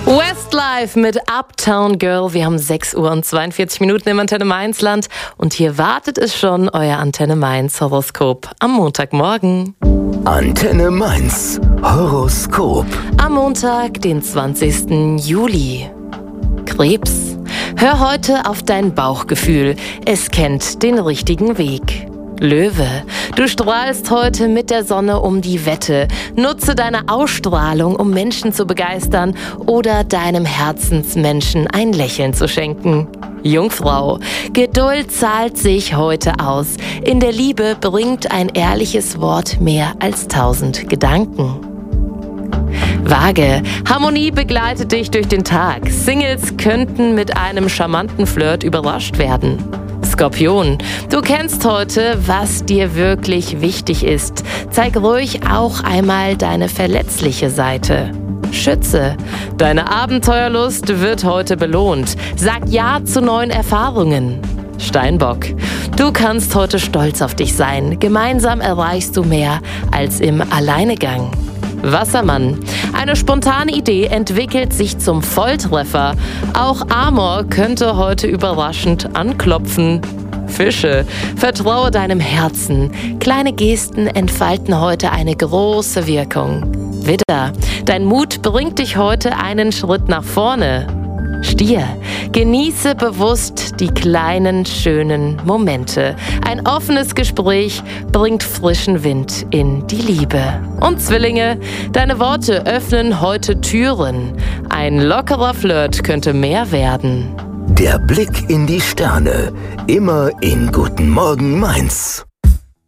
Westlife mit Uptown Girl. Wir haben 6 Uhr und 42 Minuten im Antenne Mainz-Land. Und hier wartet es schon, euer Antenne Mainz Horoskop am Montagmorgen. Antenne Mainz Horoskop. Am Montag, den 20. Juli. Krebs. Hör heute auf dein Bauchgefühl. Es kennt den richtigen Weg. Löwe, du strahlst heute mit der Sonne um die Wette. Nutze deine Ausstrahlung, um Menschen zu begeistern oder deinem Herzensmenschen ein Lächeln zu schenken. Jungfrau, Geduld zahlt sich heute aus. In der Liebe bringt ein ehrliches Wort mehr als 1000 Gedanken. Waage, Harmonie begleitet dich durch den Tag. Singles könnten mit einem charmanten Flirt überrascht werden. Skorpion, du kennst heute, was dir wirklich wichtig ist. Zeig ruhig auch einmal deine verletzliche Seite. Schütze, deine Abenteuerlust wird heute belohnt. Sag Ja zu neuen Erfahrungen. Steinbock, du kannst heute stolz auf dich sein. Gemeinsam erreichst du mehr als im Alleingang. Wassermann, eine spontane Idee entwickelt sich zum Volltreffer. Auch Amor könnte heute überraschend anklopfen. Fische, vertraue deinem Herzen. Kleine Gesten entfalten heute eine große Wirkung. Widder, dein Mut bringt dich heute einen Schritt nach vorne. Stier, genieße bewusst die kleinen, schönen Momente. Ein offenes Gespräch bringt frischen Wind in die Liebe. Und Zwillinge, deine Worte öffnen heute Türen. Ein lockerer Flirt könnte mehr werden. Der Blick in die Sterne. Immer in Guten Morgen Mainz.